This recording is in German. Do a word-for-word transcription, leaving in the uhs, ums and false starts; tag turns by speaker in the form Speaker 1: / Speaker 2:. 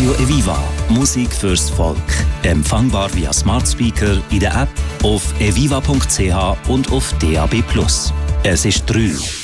Speaker 1: Radio Eviva. Musik fürs Volk. Empfangbar via Smart Speaker, in der App, auf eviva punkt c h und auf D A B plus. Es ist drei.